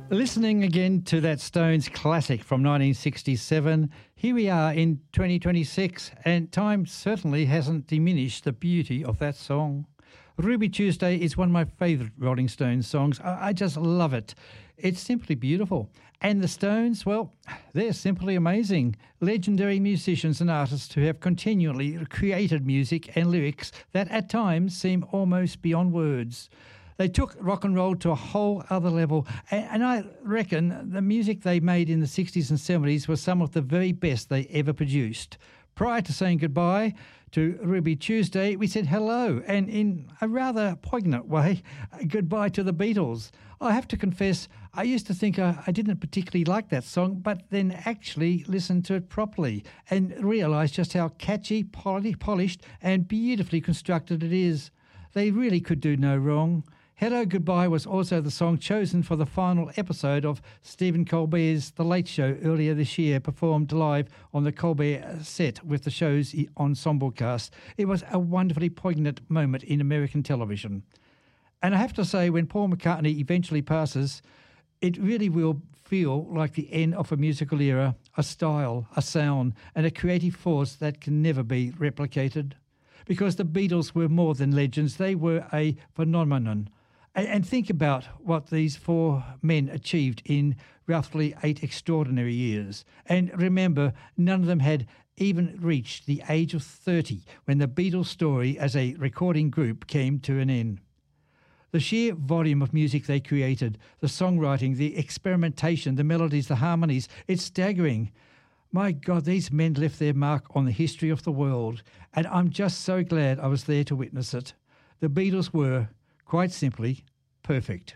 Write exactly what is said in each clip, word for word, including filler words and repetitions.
Listening again to that Stones classic from nineteen sixty-seven, here we are in twenty twenty-six, and time certainly hasn't diminished the beauty of that song. Ruby Tuesday is one of my favourite Rolling Stones songs. I, I just love it. It's simply beautiful. And the Stones, well, they're simply amazing. Legendary musicians and artists who have continually created music and lyrics that at times seem almost beyond words. They took rock and roll to a whole other level, and I reckon the music they made in the sixties and seventies was some of the very best they ever produced. Prior to saying goodbye to Ruby Tuesday, we said hello, and in a rather poignant way, goodbye to the Beatles. I have to confess, I used to think I, I didn't particularly like that song, but then actually listened to it properly and realised just how catchy, poly, polished and beautifully constructed it is. They really could do no wrong. Hello Goodbye was also the song chosen for the final episode of Stephen Colbert's The Late Show earlier this year, performed live on the Colbert set with the show's ensemble cast. It was a wonderfully poignant moment in American television. And I have to say, when Paul McCartney eventually passes, it really will feel like the end of a musical era, a style, a sound, and a creative force that can never be replicated. Because the Beatles were more than legends, they were a phenomenon. And think about what these four men achieved in roughly eight extraordinary years. And remember, none of them had even reached the age of thirty when the Beatles' story as a recording group came to an end. The sheer volume of music they created, the songwriting, the experimentation, the melodies, the harmonies, it's staggering. My God, these men left their mark on the history of the world, and I'm just so glad I was there to witness it. The Beatles were, quite simply, perfect.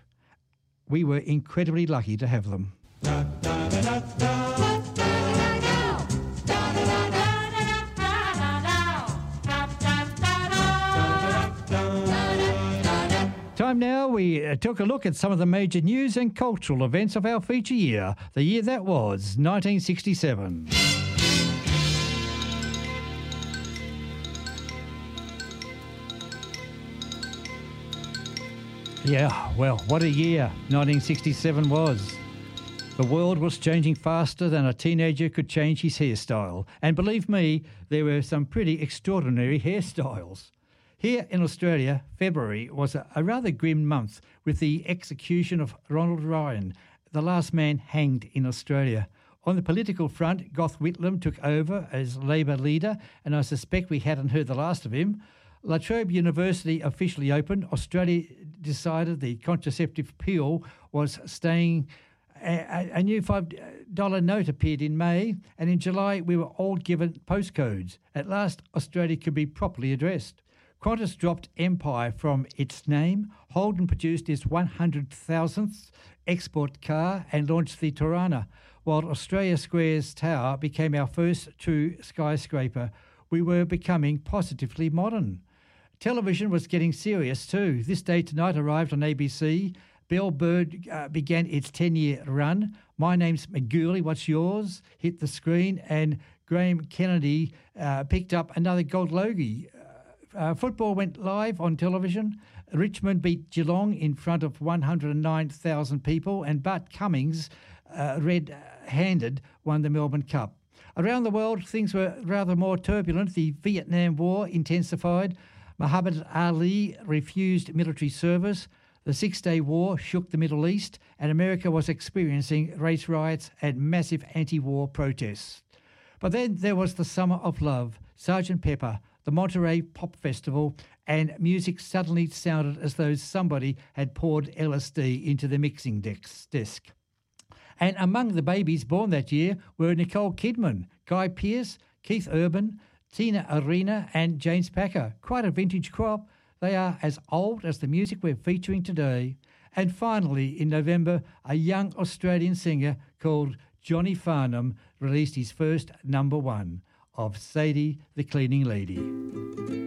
We were incredibly lucky to have them. Time now, we uh, took a look at some of the major news and cultural events of our feature year, the year that was nineteen sixty-seven. Yeah, well, what a year nineteen sixty-seven was. The world was changing faster than a teenager could change his hairstyle. And believe me, there were some pretty extraordinary hairstyles. Here in Australia, February was a, a rather grim month with the execution of Ronald Ryan, the last man hanged in Australia. On the political front, Gough Whitlam took over as Labor leader, and I suspect we hadn't heard the last of him. La Trobe University officially opened. Australia decided the contraceptive pill was staying. A, a new five dollar note appeared in May, and in July we were all given postcodes. At last, Australia could be properly addressed. Qantas dropped Empire from its name. Holden produced its one hundred thousandth export car and launched the Torana, while Australia Square's tower became our first true skyscraper. We were becoming positively modern. Television was getting serious too. This Day Tonight arrived on A B C. Bell Bird uh, began its ten-year run. My Name's McGooley, What's Yours? Hit the screen, and Graham Kennedy uh, picked up another gold logie. Uh, uh, football went live on television. Richmond beat Geelong in front of one hundred nine thousand people, and Bart Cummings, uh, red-handed, won the Melbourne Cup. Around the world, things were rather more turbulent. The Vietnam War intensified. Muhammad Ali refused military service. The Six-Day War shook the Middle East, and America was experiencing race riots and massive anti-war protests. But then there was the Summer of Love, Sergeant Pepper, the Monterey Pop Festival, and music suddenly sounded as though somebody had poured L S D into the mixing desk. And among the babies born that year were Nicole Kidman, Guy Pearce, Keith Urban, Tina Arena and James Packer. Quite a vintage crop. They are as old as the music we're featuring today. And finally, in November, a young Australian singer called Johnny Farnham released his first number one of Sadie the Cleaning Lady.